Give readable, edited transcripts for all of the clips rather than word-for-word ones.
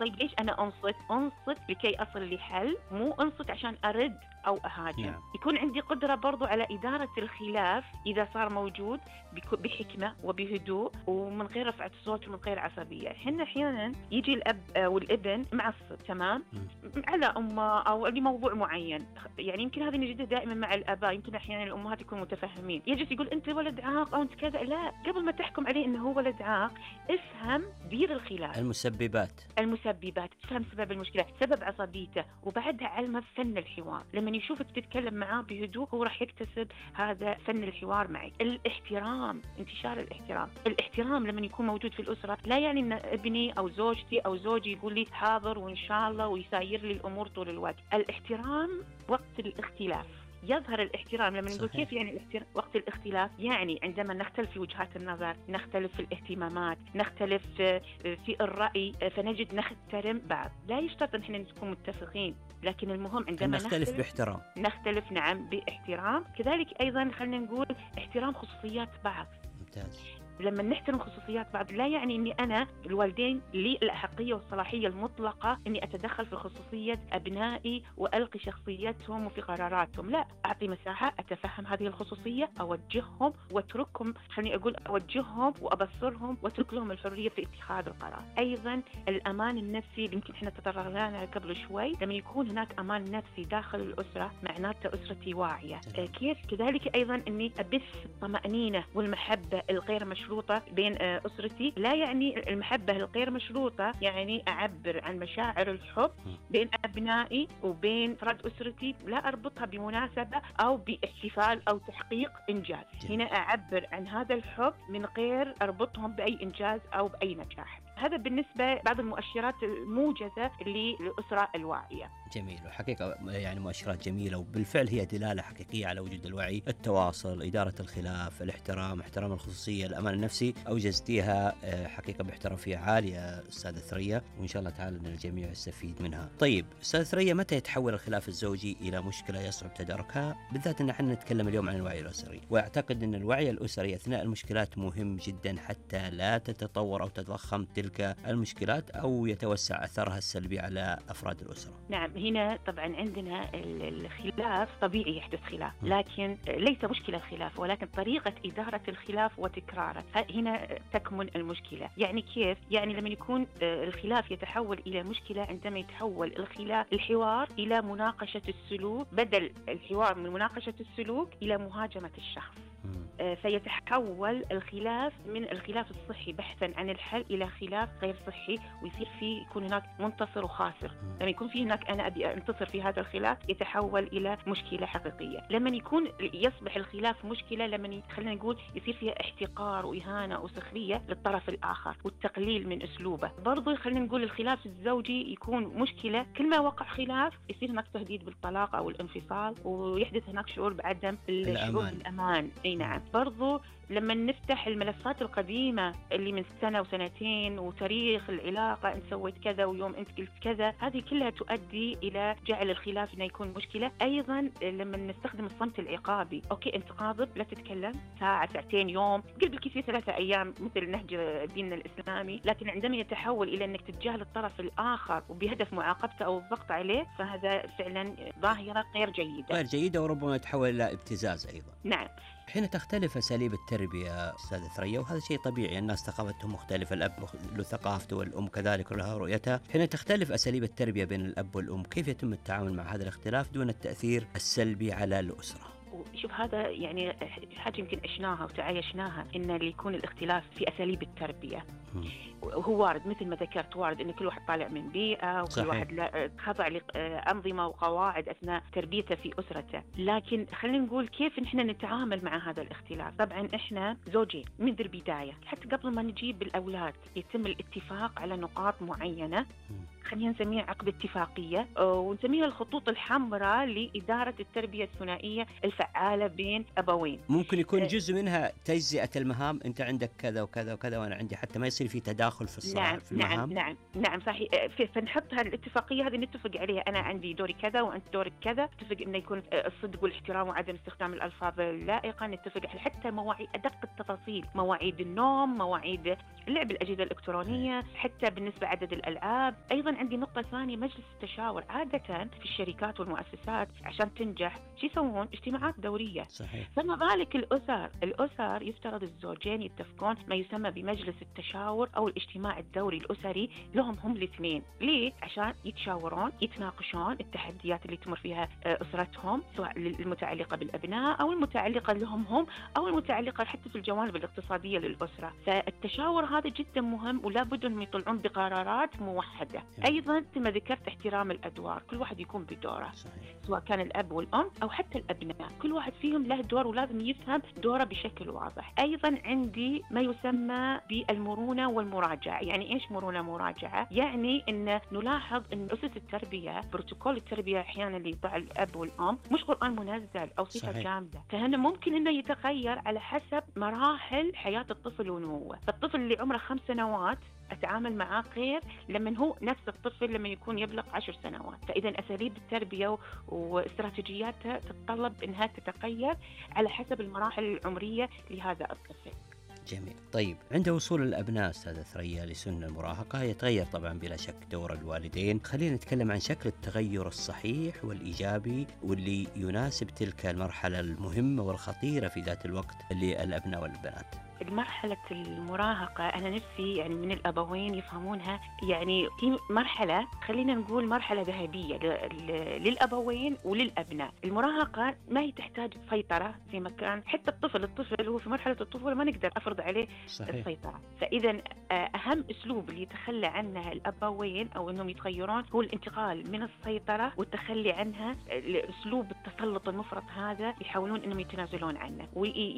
طيب ليش أنا أنصت لكي أصل لحل، مو أنصت عشان أرد أو أهاجم. يكون عندي قدرة برضو على إدارة الخلاف إذا صار موجود بحكمة وبهدوء ومن غير رفعة الصوت ومن غير عصبية. حنا أحيانا يجي الأب والابن معصب تمام على أمه أو لموضوع معين، يعني يمكن هذا نجده دائما مع الآباء، يمكن أحيانا الأمهات يكونوا متفهمين، يجي يقول أنت ولد عاق أو أنت كذا. لا، قبل ما تحكم عليه إنه هو ولد عاق افهم دير الخلاف، المسببات، تفهم سبب المشكلة، سبب عصبيته، وبعدها علمه فن الحوار. لما يشوفك تتكلم معاه بهدوء هو راح يكتسب هذا فن الحوار معك. الاحترام، انتشار الاحترام لما يكون موجود في الأسرة لا يعني إن ابني أو زوجتي أو زوجي يقول لي حاضر وإن شاء الله ويساير لي الأمور طول الوقت. الاحترام وقت الاختلاف، يظهر الاحترام. لما نقول كيف يعني وقت الاختلاف، يعني عندما نختلف في وجهات النظر، نختلف في الاهتمامات، نختلف في الرأي، فنجد نحترم بعض. لا يشترط ان احنا نكون متفقين، لكن المهم عندما نختلف باحترام، نختلف نعم باحترام. كذلك ايضا خلينا نقول احترام خصوصيات بعض. ممتاز. لما نحترم خصوصيات بعض لا يعني أني أنا الوالدين لي الأحقية والصلاحية المطلقة أني أتدخل في خصوصية أبنائي وألقي شخصيتهم وفي قراراتهم. لا، أعطي مساحة، أتفهم هذه الخصوصية، أوجههم واتركهم، خليني أقول أوجههم وأبصرهم واترك لهم الحرية في اتخاذ القرار. أيضا الأمان النفسي اللي يمكن إحنا تطرقنا قبل شوي، لما يكون هناك أمان نفسي داخل الأسرة معناته أسرتي واعية. كيف كذلك أيضا أني أبث الطمأنينة والمحبة الغير مشروطة بين أسرتي. لا يعني المحبة الغير مشروطة يعني أعبر عن مشاعر الحب بين أبنائي وبين أفراد أسرتي، لا أربطها بمناسبة أو باحتفال أو تحقيق إنجاز. هنا أعبر عن هذا الحب من غير أربطهم بأي إنجاز أو بأي نجاح. هذا بالنسبة بعض المؤشرات الموجزة للأسرة الواعية. جميل، وحقيقة يعني مؤشرات جميلة، وبالفعل هي دلالة حقيقية على وجود الوعي. التواصل، إدارة الخلاف، الاحترام، احترام الخصوصية، الأمان النفسي، أوجزتيها حقيقة باحترافية عالية أستاذة ثريا، وإن شاء الله تعالى أن الجميع يستفيد منها. طيب أستاذة ثريا، متى يتحول الخلاف الزوجي إلى مشكلة يصعب تداركها، بالذات أن احنا نتكلم اليوم عن الوعي الأسري، وأعتقد أن الوعي الأسري أثناء المشكلات مهم جدا حتى لا تتطور أو تتضخم تلك المشكلات أو يتوسع أثرها السلبي على أفراد الأسرة. نعم، هنا طبعا عندنا الخلاف طبيعي يحدث خلاف، لكن ليس مشكلة الخلاف ولكن طريقة إدارة الخلاف وتكراره، هنا تكمن المشكلة. يعني كيف؟ يعني لما يكون الخلاف يتحول إلى مشكلة عندما يتحول الحوار إلى مناقشة السلوك، بدل الحوار من مناقشة السلوك إلى مهاجمة الشخص. فيتحول الخلاف من الخلاف الصحي بحثا عن الحل إلى خلاف غير صحي، ويصير فيه يكون هناك منتصر وخاسر. لما يكون فيه هناك أنا أبي أنتصر في هذا الخلاف يتحول إلى مشكلة حقيقية. لما يكون يصبح الخلاف مشكلة لما خلينا نقول يصير فيها احتقار وإهانة وسخرية للطرف الآخر والتقليل من أسلوبه. برضو خلينا نقول الخلاف الزوجي يكون مشكلة، كل ما وقع خلاف يصير هناك تهديد بالطلاق أو الانفصال، ويحدث هناك شعور بعدم الشعور بالأمان. أي نعم. برضو لما نفتح الملفات القديمة اللي من سنة وسنتين وتاريخ العلاقة، أنت سويت كذا ويوم أنت قلت كذا، هذه كلها تؤدي إلى جعل الخلاف إنه يكون مشكلة. أيضا لما نستخدم الصمت العقابي، أوكي أنت غاضب لا تتكلم ساعة ساعتين يوم، قل بالكثير 3 أيام مثل نهج ديننا الإسلامي. لكن عندما يتحول إلى أنك تتجاهل الطرف الآخر وبهدف معاقبته أو الضغط عليه، فهذا فعلا ظاهرة غير جيدة وربما يتحول إلى ابتزاز أيضا. نعم. حين تختلف أساليب التربية أستاذة ثريا، وهذا شيء طبيعي، الناس ثقافتهم مختلفة، الأب له ثقافته والأم كذلك لها رؤيتها. حين تختلف أساليب التربية بين الأب والأم، كيف يتم التعامل مع هذا الاختلاف دون التأثير السلبي على الأسرة؟ شوف، هذا يعني حاجة يمكن عشناها وتعايشناها، إن اللي يكون الاختلاف في أساليب التربية هو وارد، مثل ما ذكرت، وارد إن كل واحد طالع من بيئة وكل صحيح. واحد خضع لأنظمة وقواعد أثناء تربيته في أسرته. لكن خلينا نقول كيف نحن نتعامل مع هذا الاختلاف. طبعا إحنا زوجين منذ البداية، حتى قبل ما نجيب الأولاد يتم الاتفاق على نقاط معينة، خلينا نسميها عقد اتفاقية، ونسميها الخطوط الحمراء لإدارة التربية الثنائية الفعالة بين أبوين. ممكن يكون جزء منها تجزئة المهام، أنت عندك كذا وكذا وكذا وأنا عندي، حتى ما يصير في تداخل في الصراع. نعم في المهام. نعم صحيح. فنحطها الاتفاقية هذه، نتفق عليها، أنا عندي دوري كذا وأنت دورك كذا، نتفق إنه يكون الصدق والاحترام وعدم استخدام الألفاظ اللائقة، نتفق حتى مواعيد، أدق التفاصيل، مواعيد النوم، مواعيد لعب الأجهزة الإلكترونية، حتى بالنسبة عدد الألعاب. أيضا أيضا عندي نقطة ثانية، مجلس التشاور. عادة في الشركات والمؤسسات عشان تنجح شو يسوون؟ اجتماعات دورية. صحيح. فما بالك الأسر يفترض الزوجين يتفقون ما يسمى بمجلس التشاور أو الاجتماع الدوري الأسري لهم هم الاثنين. ليه؟ عشان يتشاورون، يتناقشون التحديات اللي تمر فيها أسرتهم، سواء المتعلقة بالأبناء أو المتعلقة لهم هم أو المتعلقة حتى في الجوانب الاقتصادية للأسرة. فالتشاور هذا جدا مهم، ولا بد أنهم يطلعون بقرارات موحدة. أيضا كما ذكرت احترام الأدوار، كل واحد يكون بدوره. صحيح. سواء كان الأب والأم أو حتى الأبناء، كل واحد فيهم له دور ولازم يفهم دوره بشكل واضح. أيضا عندي ما يسمى بالمرونة والمراجعة. يعني إيش مرونة مراجعة؟ يعني أن نلاحظ أن أسس التربية، بروتوكول التربية أحيانا اللي يضع الأب والأم مش قرآن منزل أو صفة جامدة، فهنا ممكن أنه يتغير على حسب مراحل حياة الطفل ونموه. فالطفل اللي عمره 5 سنوات أتعامل معاه غير لما هو نفس الطفل لما يكون يبلغ 10 سنوات. فإذا أساليب التربية واستراتيجياتها تتطلب أنها تتغير على حسب المراحل العمرية لهذا الطفل. جميل. طيب، عند وصول الأبناء أستاذة ثريا لسن المراهقة يتغير طبعا بلا شك دور الوالدين. خلينا نتكلم عن شكل التغير الصحيح والإيجابي واللي يناسب تلك المرحلة المهمة والخطيرة في ذات الوقت للأبناء والبنات. مرحلة المراهقة أنا نفسي يعني من الأبوين يفهمونها، يعني في مرحلة خلينا نقول مرحلة ذهبية للأبوين وللأبناء. المراهقة ما هي تحتاج سيطرة زي ما كان حتى الطفل هو في مرحلة الطفولة ما نقدر أفرض عليه صحيح. السيطرة. فإذا أهم أسلوب اللي يتخلى عنها الأبوين أو أنهم يتغيرون هو الانتقال من السيطرة والتخلي عنها لأسلوب التسلط المفرط. هذا يحاولون أنهم يتنازلون عنه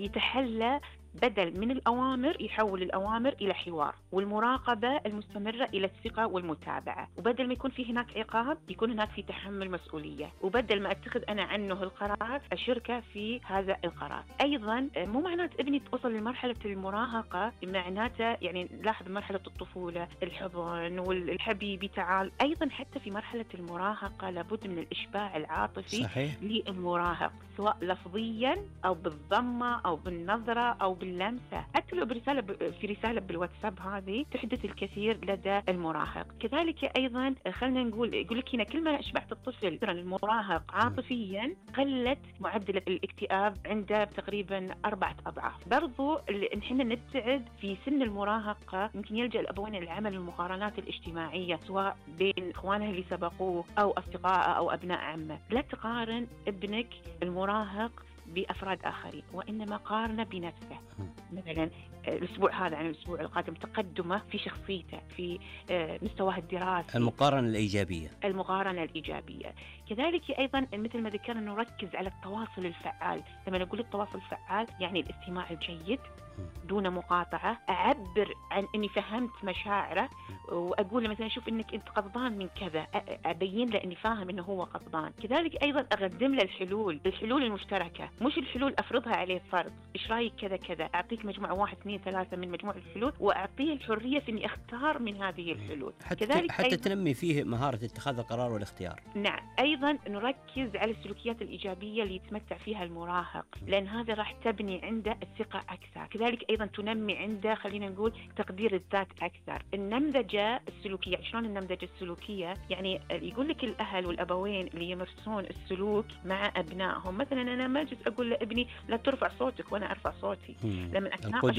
ويتحلى بدل من الأوامر، يحول الأوامر إلى حوار، والمراقبة المستمرة إلى الثقة والمتابعة. وبدل ما يكون في هناك عقاب يكون هناك في تحمل مسؤولية، وبدل ما أتخذ أنا عنه القرار أشركه في هذا القرار. أيضا مو معنات ابني توصل لمرحلة المراهقة معناته يعني لاحظ مرحلة الطفولة الحضن والحبيبي تعال. أيضا حتى في مرحلة المراهقة لابد من الإشباع العاطفي. صحيح. للمراهق سواء لفظيا أو بالضمة أو بالنظرة أو باللمسة، حتى لو في رسالة بالواتساب هذه تحدث الكثير لدى المراهق. كذلك أيضا خلنا يقول لك هنا كل ما أشبعت الطفل المراهق عاطفيا قلت معدل الاكتئاب عنده تقريبا 4 أضعاف. برضو نحن نبتعد في سن المراهقة يمكن يلجأ الأبوين للعمل المقارنات الاجتماعية سواء بين إخوانه اللي سبقوه أو أصدقائه أو أبناء عمه. لا تقارن ابنك المراهق بأفراد آخرين، وإنما قارنه بنفسه. مثلا الأسبوع هذا عن الأسبوع القادم تقدمه في شخصيته، في مستواه الدراسي. المقارنة الإيجابية. المقارنة الإيجابية. كذلك أيضا مثل ما ذكرنا نركز على التواصل الفعال. لما نقول التواصل الفعال يعني الاستماع الجيد دون مقاطعة. أعبر عن أني فهمت مشاعره وأقول له مثلا شوف أنك أنت غضبان من كذا، أبين له أني فاهم أنه هو غضبان. كذلك أيضا أقدم له الحلول المشتركة، مش الحلول أفرضها عليه فرض. إيش رأيك كذا كذا، أعطيك مجموعة 1 2 3 من مجموعة الحلول وأعطيه الحرية في أني أختار من هذه الحلول. حتى تنمي فيه مهارة اتخاذ القرار والاختيار. نعم. أيضا نركز على السلوكيات الإيجابية اللي يتمتع فيها المراهق، لأن هذا راح تبني عنده الثقة أكثر. كذلك أيضا تنمي عنده خلينا نقول تقدير الذات أكثر. النمذجة السلوكية، شلون النمذجة السلوكية؟ يعني يقول لك الأهل والأبوين اللي يمارسون السلوك مع أبنائهم، مثلا أنا ما أجلس أقول لابني لا ترفع صوتك وأنا أرفع صوتي. لما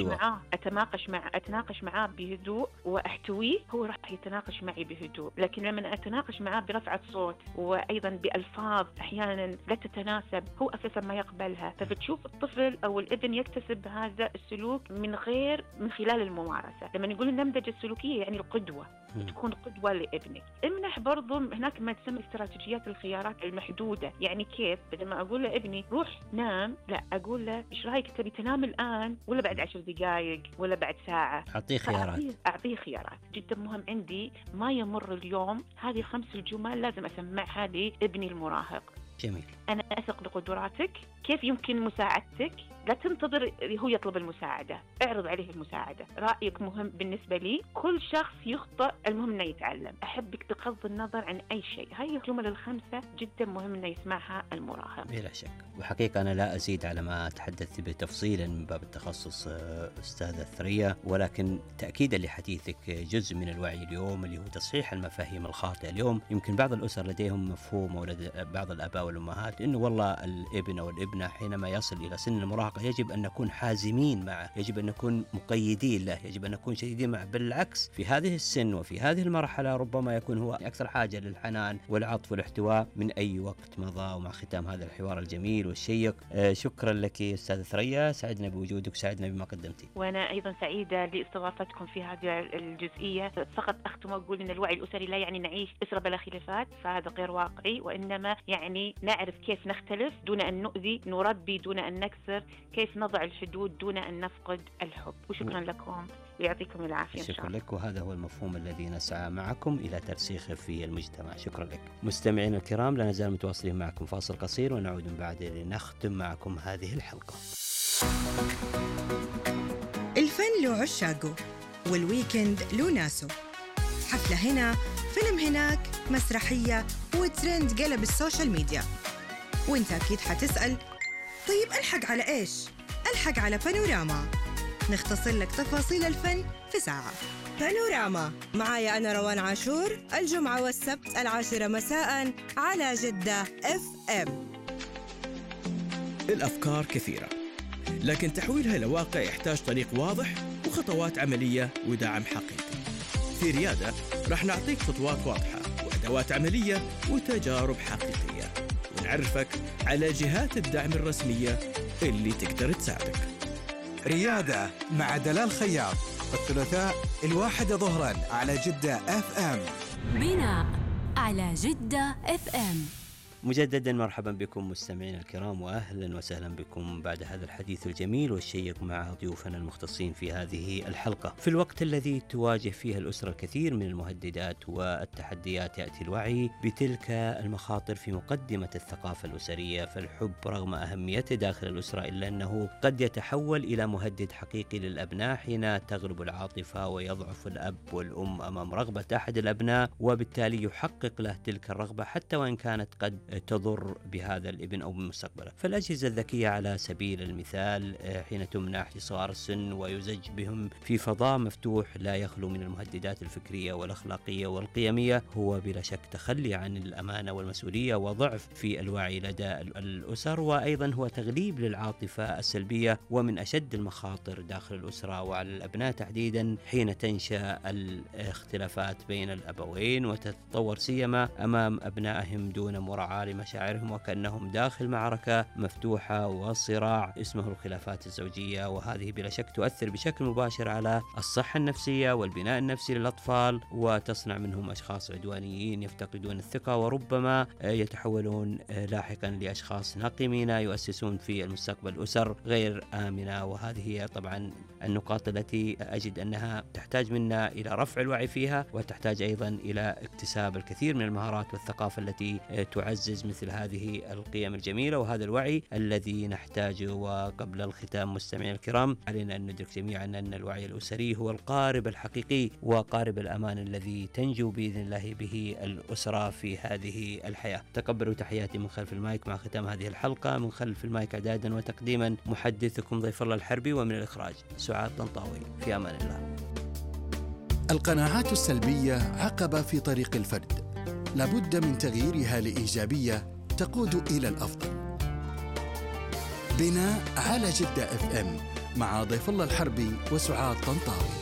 أتناقش معاه بهدوء وأحتويه هو راح يتناقش معي بهدوء. لكن لما أتناقش معاه برفعة صوت وأيضا بألفاظ أحيانا لا تتناسب هو أساسا ما يقبلها. فبتشوف الطفل أو الابن يكتسب هذا السلوك من خلال الممارسة. لما نقول النمذجة السلوكية يعني القدوة، تكون قدوة لابنك. امنح برضو هناك ما تسمى استراتيجيات الخيارات المحدودة. يعني كيف؟ بدل ما أقول لابني روح نام، لا أقول له إيش رأيك تبي تنام الآن ولا بعد 10 دقائق ولا بعد ساعة؟ أعطيه خيارات. جدا مهم عندي ما يمر اليوم هذه 5 الجمل لازم أسمعها لابني المراهق. جميل. أنا أثق بقدراتك، كيف يمكن مساعدتك؟ لا تنتظر هو يطلب المساعدة، اعرض عليه المساعدة. رأيك مهم بالنسبة لي، كل شخص يخطئ، المهم أنه يتعلم. أحبك بغض النظر عن أي شيء. هاي الجمل الخمسة جدا مهم أنه يسمعها المراهق. بلا شك. وحقيقة أنا لا أزيد على ما تحدثت بتفصيلا من باب التخصص أستاذة ثريا، ولكن تأكيدا لحديثك جزء من الوعي اليوم اللي هو تصحيح المفاهيم الخاطئة. اليوم يمكن بعض الأسر لديهم مفهوم، أو بعض الآباء والأمهات، إنه والله الابن أو الابنة حينما يصل إلى سن المراهقة يجب أن نكون حازمين معه، يجب أن نكون مقيدين له، يجب أن نكون شديدين معه. بالعكس، في هذه السن وفي هذه المرحلة ربما يكون هو أكثر حاجة للحنان والعطف والاحتواء من أي وقت مضى. ومع ختام هذا الحوار الجميل والشيق، شكرا لك أستاذة ثريا، سعدنا بوجودك، سعدنا بما قدمتي. وأنا أيضا سعيدة لاستضافتكم في هذه الجزئية. فقط أختم وأقول أن الوعي الأسري لا يعني نعيش أسرة بلا خلافات، فهذا غير واقعي، وإنما يعني نعرف كيف نختلف دون أن نؤذي، نربي دون أن نكسر، كيف نضع الحدود دون أن نفقد الحب. وشكرا لكم، ويعطيكم العافية. شكرا لك، وهذا هو المفهوم الذي نسعى معكم إلى ترسيخه في المجتمع. شكرا لك. مستمعين الكرام، لا نزال متواصلين معكم، فاصل قصير ونعود من بعد لنختم معكم هذه الحلقة. الفن له عشاقه، والويكند له ناسه. حفلة هنا، فيلم هناك، مسرحية، وترند قلب السوشيال ميديا. وانت أكيد حتسأل، طيب ألحق على إيش؟ ألحق على بانوراما، نختصر لك تفاصيل الفن في ساعة. بانوراما معايا أنا روان عاشور، الجمعة والسبت 10 مساء على جدة FM. الأفكار كثيرة، لكن تحويلها إلى واقع يحتاج طريق واضح وخطوات عملية ودعم حقيقي. في ريادة رح نعطيك خطوات واضحة وأدوات عملية وتجارب حقيقية، ونعرفك على جهات الدعم الرسمية اللي تقدر تساعدك. ريادة مع دلال خياط، الثلاثاء 1 ظهرا على جدة FM. بناء على جدة FM. مجددا مرحبا بكم مستمعينا الكرام، واهلا وسهلا بكم بعد هذا الحديث الجميل والشيق مع ضيوفنا المختصين في هذه الحلقة. في الوقت الذي تواجه فيه الأسرة الكثير من المهددات والتحديات، يأتي الوعي بتلك المخاطر في مقدمة الثقافة الأسرية. فالحب رغم أهميته داخل الأسرة إلا أنه قد يتحول إلى مهدد حقيقي للأبناء حين تغلب العاطفة ويضعف الأب والأم أمام رغبة أحد الأبناء، وبالتالي يحقق له تلك الرغبة حتى وإن كانت قد تضر بهذا الابن أو بمستقبله. فالأجهزة الذكية على سبيل المثال حين تمنح لصغار السن ويزج بهم في فضاء مفتوح لا يخلو من المهددات الفكرية والأخلاقية والقيمية، هو بلا شك تخلي عن الأمانة والمسؤولية وضعف في الوعي لدى الأسر، وأيضا هو تغليب للعاطفة السلبية. ومن أشد المخاطر داخل الأسرة وعلى الأبناء تحديدا حين تنشأ الاختلافات بين الأبوين وتتطور سيما أمام أبنائهم دون مراعاة لمشاعرهم، وكأنهم داخل معركة مفتوحة وصراع اسمه الخلافات الزوجية. وهذه بلا شك تؤثر بشكل مباشر على الصحة النفسية والبناء النفسي للأطفال، وتصنع منهم أشخاص عدوانيين يفتقدون الثقة، وربما يتحولون لاحقا لأشخاص ناقمين يؤسسون في المستقبل أسر غير آمنة. وهذه هي طبعا النقاط التي أجد أنها تحتاج منا إلى رفع الوعي فيها، وتحتاج أيضا إلى اكتساب الكثير من المهارات والثقافة التي تعزز مثل هذه القيم الجميلة وهذا الوعي الذي نحتاجه. وقبل الختام مستمعي الكرام، علينا أن ندرك جميعا أن الوعي الأسري هو القارب الحقيقي وقارب الأمان الذي تنجو بإذن الله به الأسرة في هذه الحياة. تقبلوا تحياتي من خلف المايك مع ختام هذه الحلقة. من خلف المايك إعدادا وتقديما محدثكم ضيف الله الحربي، ومن الإخراج سعاد طنطاوي. في أمان الله. القناعات السلبية عقبة في طريق الفرد، لابد من تغييرها لإيجابية تقود إلى الأفضل. بناء على جدة FM مع ضيف الله الحربي وسعاد طنطاوي.